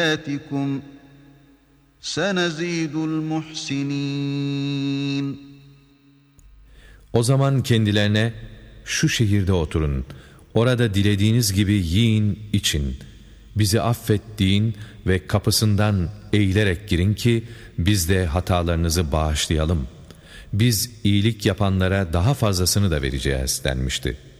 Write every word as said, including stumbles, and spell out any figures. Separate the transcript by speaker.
Speaker 1: آيَاتِكُمْ سَنَزِيدُ الْمُحْسِنِينَ.
Speaker 2: O zaman kendilerine şu şehirde oturun, orada dilediğiniz gibi yiyin, için, bizi affettiğin ve kapısından eğilerek girin ki biz de hatalarınızı bağışlayalım. Biz iyilik yapanlara daha fazlasını da vereceğiz denmişti.